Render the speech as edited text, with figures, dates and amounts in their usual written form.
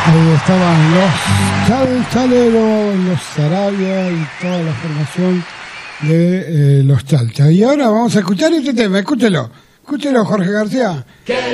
Ahí estaban los Chaleros, los Sarabia y toda la formación de los Chalchas. Y ahora vamos a escuchar este tema, escúchelo, Jorge García.